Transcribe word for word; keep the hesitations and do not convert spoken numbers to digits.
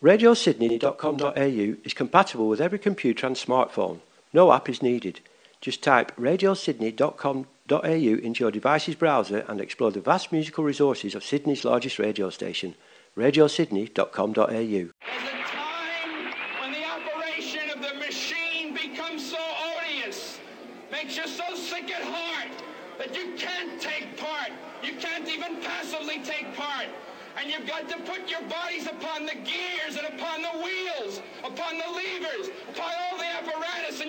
radio sydney dot com dot a u is compatible with every computer and smartphone. No app is needed. Just type radio sydney dot com dot a u into your device's browser and explore the vast musical resources of Sydney's largest radio station, radio sydney dot com dot a u. There's a time when the operation of the machine becomes so odious, makes you so sick at heart, that you can't take part. You can't even passively take part. And you've got to put your bodies upon the gears and upon the wheels, upon the levers, upon all the apparatus. And